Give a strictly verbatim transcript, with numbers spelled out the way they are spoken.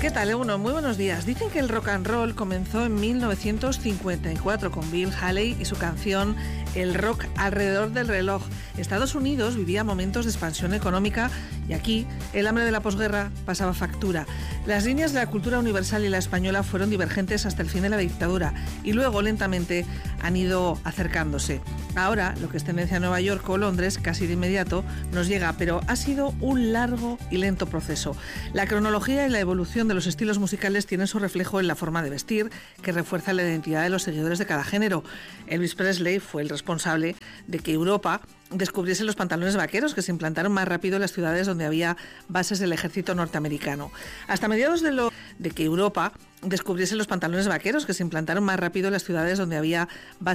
¿Qué tal, Euno? Muy buenos días. Dicen que el rock and roll comenzó en mil novecientos cincuenta y cuatro con Bill Haley y su canción El rock alrededor del reloj. Estados Unidos vivía momentos de expansión económica y aquí el hambre de la posguerra pasaba factura. Las líneas de la cultura universal y la española fueron divergentes hasta el fin de la dictadura y luego lentamente han ido acercándose. Ahora, lo que es tendencia en Nueva York o Londres, casi de inmediato, nos llega, pero ha sido un largo y lento proceso. La cronología y la evolución de los estilos musicales tienen su reflejo en la forma de vestir, que refuerza la identidad de los seguidores de cada género. Elvis Presley fue el responsable de que Europa descubriese los pantalones vaqueros, que se implantaron más rápido en las ciudades donde había bases del ejército norteamericano. Hasta mediados de lo de que Europa descubriese los pantalones vaqueros, que se implantaron más rápido en las ciudades donde había bases